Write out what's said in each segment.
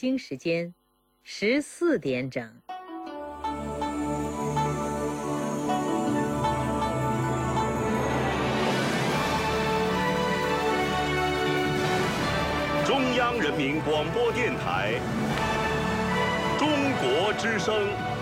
京时间14点整。 中央人民广播电台中国之声。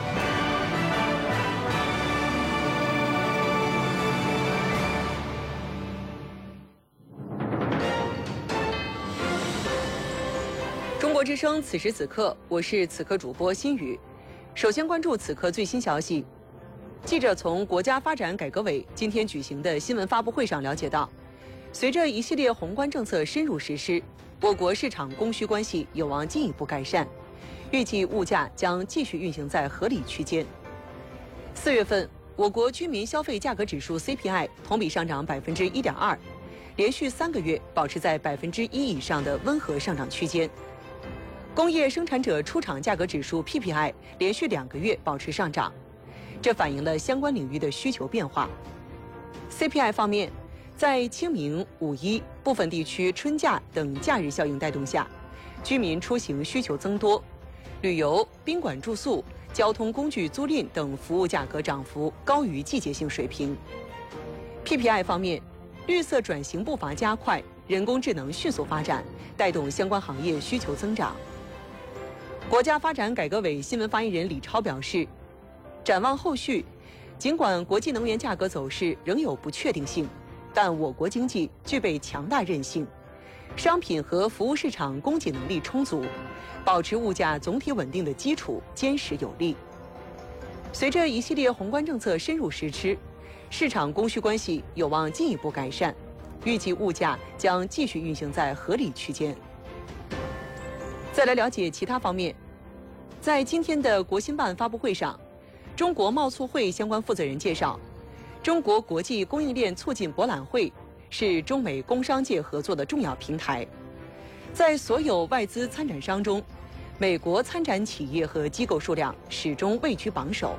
中国之声，此时此刻，我是此刻主播心雨。首先关注此刻最新消息。记者从国家发展改革委今天举行的新闻发布会上了解到，随着一系列宏观政策深入实施，我国市场供需关系有望进一步改善，预计物价将继续运行在合理区间。4月份，我国居民消费价格指数 CPI 同比上涨1.2%，连续3个月保持在1%以上的温和上涨区间。工业生产者出厂价格指数 PPI 连续2个月保持上涨，这反映了相关领域的需求变化。CPI 方面，在清明、五一、部分地区春假等假日效应带动下，居民出行需求增多，旅游、宾馆住宿、交通工具租赁等服务价格涨幅高于季节性水平。PPI 方面，绿色转型步伐加快，人工智能迅速发展，带动相关行业需求增长。国家发展改革委新闻发言人李超表示，展望后续，尽管国际能源价格走势仍有不确定性，但我国经济具备强大韧性，商品和服务市场供给能力充足，保持物价总体稳定的基础坚实有力。随着一系列宏观政策深入实施，市场供需关系有望进一步改善，预计物价将继续运行在合理区间。再来了解其他方面，在今天的国新办发布会上，中国贸促会相关负责人介绍，中国国际供应链促进博览会是中美工商界合作的重要平台。在所有外资参展商中，美国参展企业和机构数量始终位居榜首。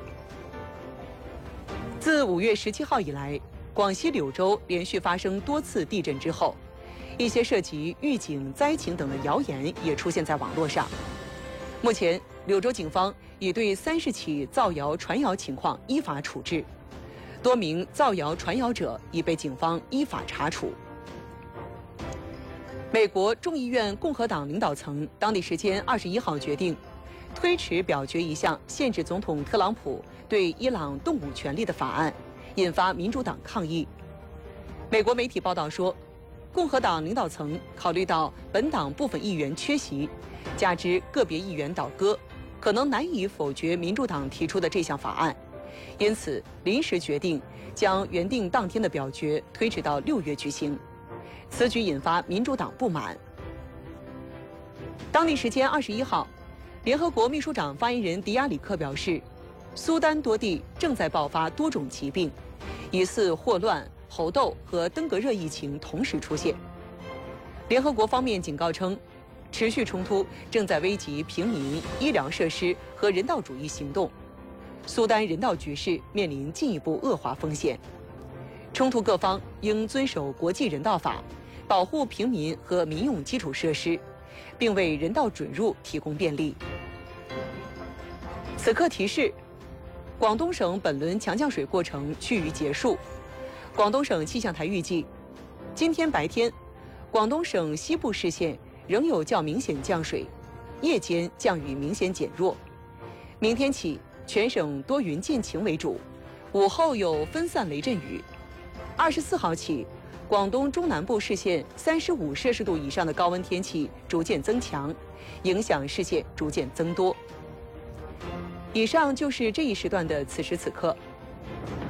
自5月17号以来，广西柳州连续发生多次地震之后，一些涉及预警、灾情等的谣言也出现在网络上。目前，柳州警方已对30起造谣传谣情况依法处置，多名造谣传谣者已被警方依法查处。美国众议院共和党领导层当地时间21号决定，推迟表决一项限制总统特朗普对伊朗动武权利的法案，引发民主党抗议。美国媒体报道说，共和党领导层考虑到本党部分议员缺席，加之个别议员倒戈，可能难以否决民主党提出的这项法案，因此临时决定将原定当天的表决推迟到6月举行。此举引发民主党不满。当地时间21号，联合国秘书长发言人迪亚里克表示，苏丹多地正在爆发多种疾病，疑似霍乱、猴痘和登革热疫情同时出现。联合国方面警告称，持续冲突正在危及平民、医疗设施和人道主义行动，苏丹人道局势面临进一步恶化风险。冲突各方应遵守国际人道法，保护平民和民用基础设施，并为人道准入提供便利。此刻提示，广东省本轮强降水过程趋于结束。广东省气象台预计，今天白天，广东省西部市县仍有较明显降水，夜间降雨明显减弱。明天起，全省多云见晴为主，午后有分散雷阵雨。24号起，广东中南部市县35摄氏度以上的高温天气逐渐增强，影响市县逐渐增多。以上就是这一时段的此时此刻。